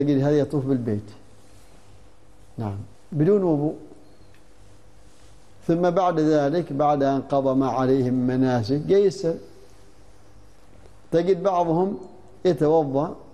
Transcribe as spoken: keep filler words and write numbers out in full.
تجد هذا يطوف بالبيت نعم بدون وضوء. ثم بعد ذلك بعد أن قضى ما عليه من مناسك جاي يسأل، تجد بعضهم يتوضأ